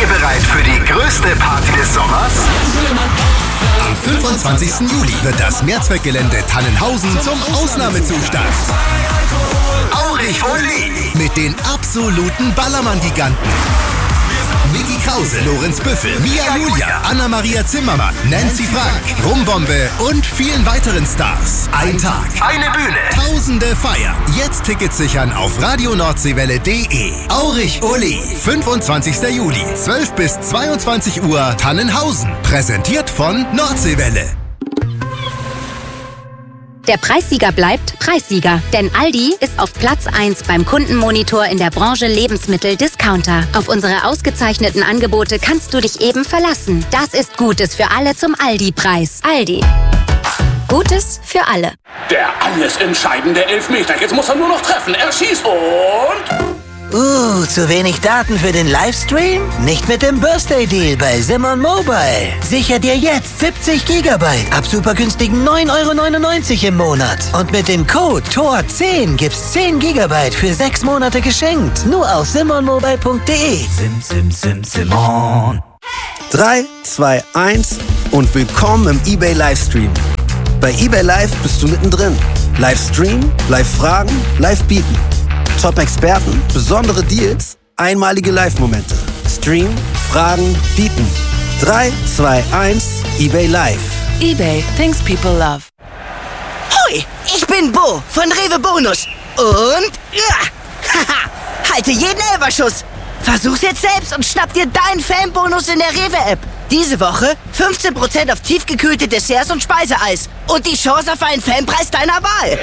ihr bereit für die größte Party des Sommers? Am 25. Juli wird das Mehrzweckgelände Tannenhausen zum Ausnahmezustand. Aurich Oli mit den absoluten Ballermann-Giganten. Vicky Krause, Lorenz Büffel, Mia Julia, Anna-Maria Zimmermann, Nancy Frank, Rumbombe und vielen weiteren Stars. Ein Tag, eine Bühne, Tausende feiern. Jetzt Tickets sichern auf radionordseewelle.de. Aurich Oli, 25. Juli, 12 bis 22 Uhr, Tannenhausen. Präsentiert von Nordseewelle. Der Preissieger bleibt Preissieger, denn Aldi ist auf Platz 1 beim Kundenmonitor in der Branche Lebensmittel-Discounter. Auf unsere ausgezeichneten Angebote kannst du dich eben verlassen. Das ist Gutes für alle zum Aldi-Preis. Aldi. Gutes für alle. Der alles entscheidende Elfmeter. Jetzt muss er nur noch treffen. Er schießt und... zu wenig Daten für den Livestream? Nicht mit dem Birthday Deal bei Simon Mobile. Sicher dir jetzt 70 GB ab super günstigen 9,99 € im Monat. Und mit dem Code TOR10 gibt's 10 GB für 6 Monate geschenkt. Nur auf simonmobile.de. Simon. 3, 2, 1 und willkommen im eBay Livestream. Bei eBay Live bist du mittendrin. Livestream, Live-Fragen, Live-Bieten. Top-Experten, besondere Deals, einmalige Live-Momente. Stream, Fragen, bieten. 3, 2, 1, eBay Live. eBay, things people love. Hoi, ich bin Bo von Rewe Bonus. Und... halte jeden Elferschuss. Versuch's jetzt selbst und schnapp dir deinen Fanbonus in der Rewe-App. Diese Woche 15% auf tiefgekühlte Desserts und Speiseeis. Und die Chance auf einen Fanpreis deiner Wahl.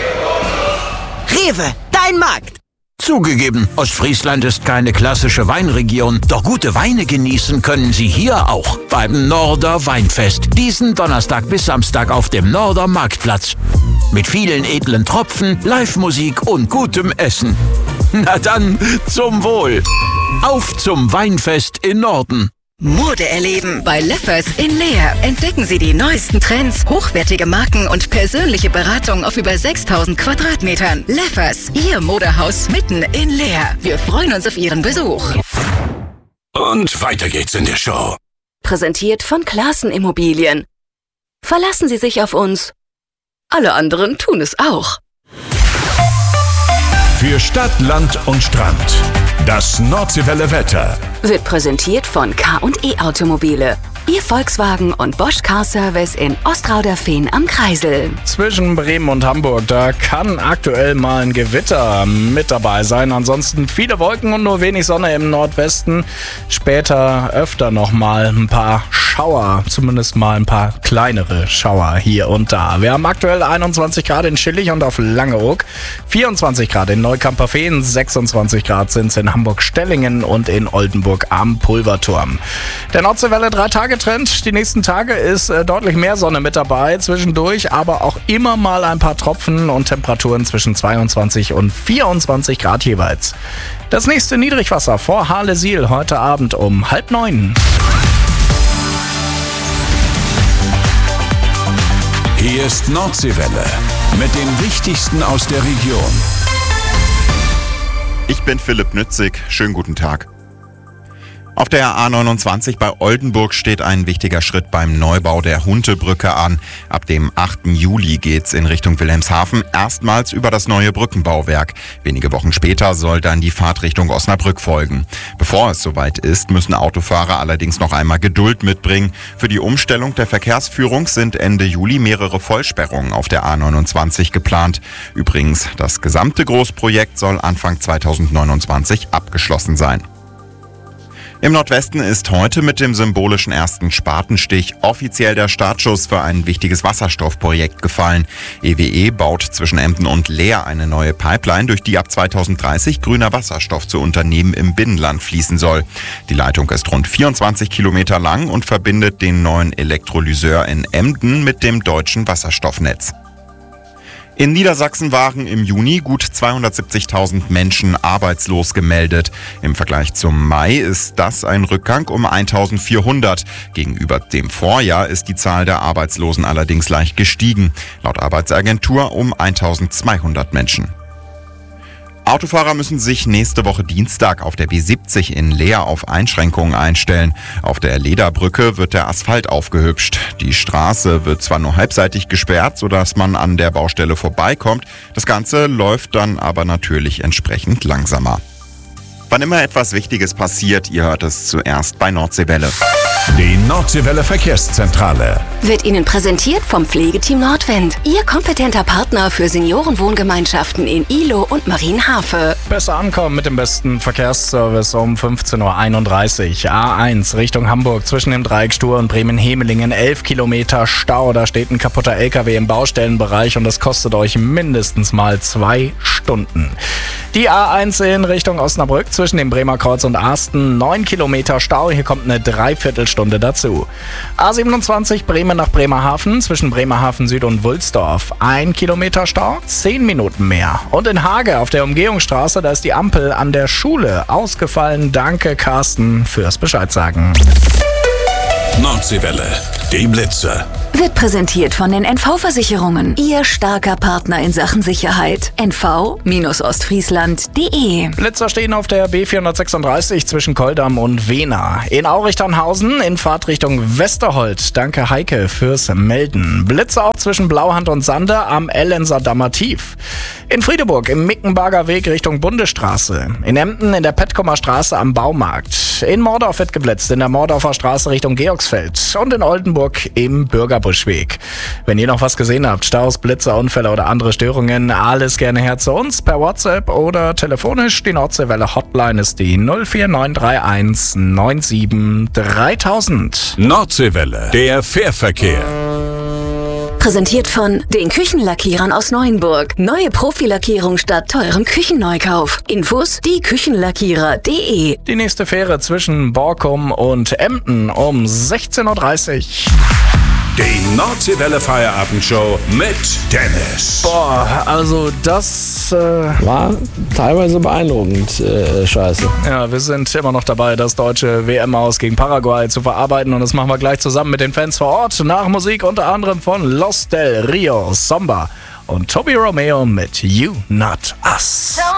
Rewe, dein Markt. Zugegeben, Ostfriesland ist keine klassische Weinregion, doch gute Weine genießen können Sie hier auch. Beim Norder Weinfest, diesen Donnerstag bis Samstag auf dem Norder Marktplatz. Mit vielen edlen Tropfen, Live-Musik und gutem Essen. Na dann, zum Wohl. Auf zum Weinfest in Norden. Mode erleben bei Leffers in Leer. Entdecken Sie die neuesten Trends, hochwertige Marken und persönliche Beratung auf über 6000 Quadratmetern. Leffers, Ihr Modehaus mitten in Leer. Wir freuen uns auf Ihren Besuch. Und weiter geht's in der Show. Präsentiert von Classen Immobilien. Verlassen Sie sich auf uns. Alle anderen tun es auch. Für Stadt, Land und Strand. Das Nordseewelle Wetter Wird präsentiert von K&E Automobile. Ihr Volkswagen und Bosch Car Service in Ostrauderfehn am Kreisel. Zwischen Bremen und Hamburg, da kann aktuell mal ein Gewitter mit dabei sein. Ansonsten viele Wolken und nur wenig Sonne im Nordwesten. Später öfter noch mal ein paar Schauer, zumindest mal ein paar kleinere Schauer hier und da. Wir haben aktuell 21 Grad in Schillig und auf Langeoog, 24 Grad in Neukamperfehn, 26 Grad sind es in Hamburg-Stellingen und in Oldenburg am Pulverturm. Der Nordseewelle 3-Tage-Trend. Die nächsten Tage ist deutlich mehr Sonne mit dabei, zwischendurch aber auch immer mal ein paar Tropfen und Temperaturen zwischen 22 und 24 Grad jeweils. Das nächste Niedrigwasser vor Hahlesiel heute Abend um 8:30. Hier ist Nordseewelle mit dem Wichtigsten aus der Region. Ich bin Philipp Nützig. Schönen guten Tag. Auf der A29 bei Oldenburg steht ein wichtiger Schritt beim Neubau der Huntebrücke an. Ab dem 8. Juli geht's in Richtung Wilhelmshaven erstmals über das neue Brückenbauwerk. Wenige Wochen später soll dann die Fahrt Richtung Osnabrück folgen. Bevor es soweit ist, müssen Autofahrer allerdings noch einmal Geduld mitbringen. Für die Umstellung der Verkehrsführung sind Ende Juli mehrere Vollsperrungen auf der A29 geplant. Übrigens, das gesamte Großprojekt soll Anfang 2029 abgeschlossen sein. Im Nordwesten ist heute mit dem symbolischen ersten Spatenstich offiziell der Startschuss für ein wichtiges Wasserstoffprojekt gefallen. EWE baut zwischen Emden und Leer eine neue Pipeline, durch die ab 2030 grüner Wasserstoff zu Unternehmen im Binnenland fließen soll. Die Leitung ist rund 24 Kilometer lang und verbindet den neuen Elektrolyseur in Emden mit dem deutschen Wasserstoffnetz. In Niedersachsen waren im Juni gut 270.000 Menschen arbeitslos gemeldet. Im Vergleich zum Mai ist das ein Rückgang um 1.400. Gegenüber dem Vorjahr ist die Zahl der Arbeitslosen allerdings leicht gestiegen. Laut Arbeitsagentur um 1.200 Menschen. Autofahrer müssen sich nächste Woche Dienstag auf der B70 in Leer auf Einschränkungen einstellen. Auf der Lederbrücke wird der Asphalt aufgehübscht. Die Straße wird zwar nur halbseitig gesperrt, sodass man an der Baustelle vorbeikommt. Das Ganze läuft dann aber natürlich entsprechend langsamer. Wann immer etwas Wichtiges passiert, ihr hört es zuerst bei Nordseewelle. Die Nordseewelle Verkehrszentrale Wird Ihnen präsentiert vom Pflegeteam Nordwind. Ihr kompetenter Partner für Seniorenwohngemeinschaften in Ihlow und Marienhafe. Besser ankommen mit dem besten Verkehrsservice um 15.31 Uhr. A1 Richtung Hamburg zwischen dem Dreieck Stur und Bremen-Hemelingen. 11 Kilometer Stau. Da steht ein kaputter LKW im Baustellenbereich und das kostet euch mindestens mal 2 Stunden. Die A1 in Richtung Osnabrück zwischen dem Bremer Kreuz und Asten. 9 Kilometer Stau. Hier kommt eine Dreiviertelstunde dazu. A27 Bremen nach Bremerhaven zwischen Bremerhaven Süd und Wulsdorf. 1 Kilometer Stau, 10 Minuten mehr. Und in Hage auf der Umgehungsstraße, da ist die Ampel an der Schule ausgefallen. Danke, Carsten, fürs Bescheid sagen. Nordseewelle, die Blitzer. Wird präsentiert von den NV-Versicherungen. Ihr starker Partner in Sachen Sicherheit. nv-ostfriesland.de. Blitzer stehen auf der B436 zwischen Koldam und Wehna. In Aurichtanhausen in Fahrtrichtung Westerholt. Danke Heike fürs Melden. Blitzer auch zwischen Blauhand und Sande am Ellenser Dammer Tief. In Friedeburg im Mickenbarger Weg Richtung Bundesstraße. In Emden in der Petkomer Straße am Baumarkt. In Mordorf wird geblitzt in der Mordorfer Straße Richtung Georgsfeld. Und in Oldenburg im Bürgerbuschweg. Wenn ihr noch was gesehen habt, Staus, Blitzer, Unfälle oder andere Störungen, alles gerne her zu uns per WhatsApp oder telefonisch. Die Nordseewelle Hotline ist die 04931 97 3000. Nordseewelle, der Fährverkehr. Präsentiert von den Küchenlackierern aus Neuenburg. Neue Profilackierung statt teurem Küchenneukauf. Infos dieküchenlackierer.de. Die nächste Fähre zwischen Borkum und Emden um 16.30 Uhr. Die Nordseewelle Feierabendshow mit Dennis. Boah, also das war teilweise beeindruckend scheiße. Ja, wir sind immer noch dabei, das deutsche WM-Aus gegen Paraguay zu verarbeiten und das machen wir gleich zusammen mit den Fans vor Ort. Nach Musik unter anderem von Los del Rio, Somba und Toby Romeo mit You Not Us.